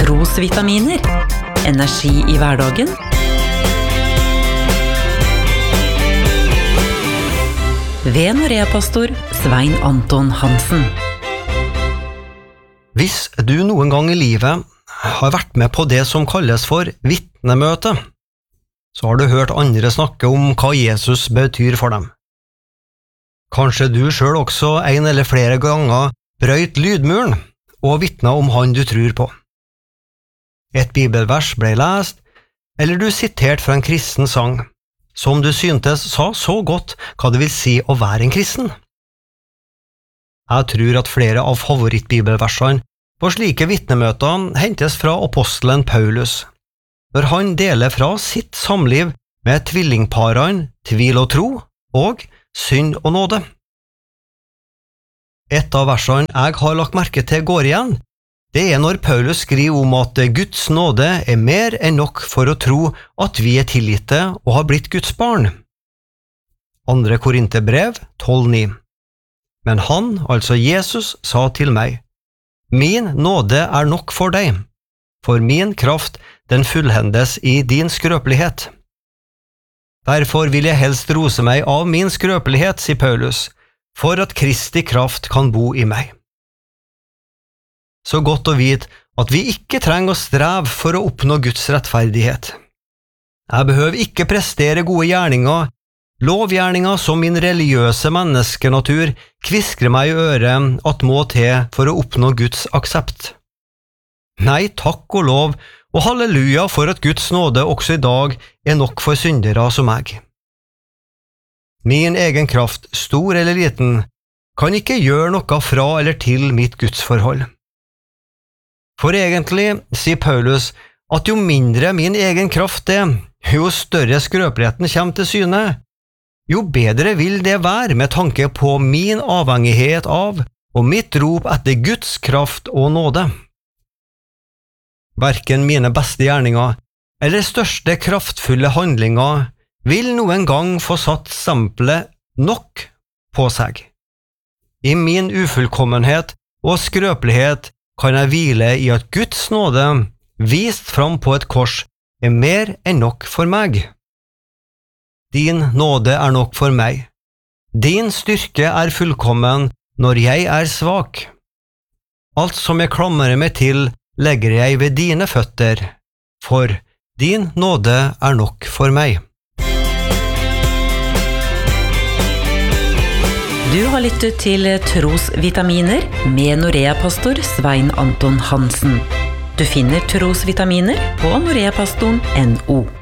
Trosvitaminer. Energi i hverdagen. Ved Norea-pastor Svein Anton Hansen. Hvis du noen gang i livet har vært med på det som kalles for vitnemøte, så har du hørt andre snakke om hva Jesus betyr for dem. Kanskje du selv også en eller flere ganger brøyt lydmuren og vitnet om han du tror på. Et bibelvers ble lest, eller du sitert fra en kristen sang, som du syntes sa så godt hva det vil si å være en kristen. Jeg tror at flere av favorittbibelversene på slike vitnemøter hentes fra apostelen Paulus, når han deler fra sitt samliv med tvillingparene tvil og tro og synd og nåde. Et av versene jeg har lagt merke til går igjen, det når Paulus skriver om at Guds nåde mer enn nok for å tro at vi tilgitte og har blitt Guds barn. 2. Korinterbrev 12,9. Men han, altså Jesus, sa til meg, «Min nåde nok for deg, for min kraft den fullhendes i din skrøpelighet. Derfor vil jeg helst rose meg av min skrøpelighet, sier Paulus, for at Kristi kraft kan bo i meg.» Så godt å vite at vi ikke trenger å streve for å oppnå Guds rettferdighet. Jeg behøver ikke prestere gode gjerninger, lovgjerninger som min religiøse menneskenatur kviskrer meg i øret at må til for å oppnå Guds aksept. Nei, takk og lov og halleluja for at Guds nåde også i dag nok for syndere som meg. Min egen kraft, stor eller liten, kan ikke gjøre noe fra eller til mitt gudsforhold. For egentlig, sier Paulus, at jo mindre min egen kraft jo større skrøpeligheten kommer til syne, jo bedre vil det være med tanke på min avhengighet av og mitt rop etter Guds kraft og nåde. Hverken mine beste gjerninger eller største kraftfulle handlinger vil noen gang få satt stempelet nok på seg. I min ufullkommenhet og skrøpelighet kan jeg hvile i at Guds nåde, vist fram på et kors, mer enn nok for meg. Din nåde nok for meg. Din styrke fullkommen når jeg svak. Alt som jeg klamrer meg til, legger jeg ved dine føtter, for din nåde nok for meg. Du har lyttet til Trosvitaminer med Norea-pastor Svein Anton Hansen. Du finner Trosvitaminer på noreapastoren.no.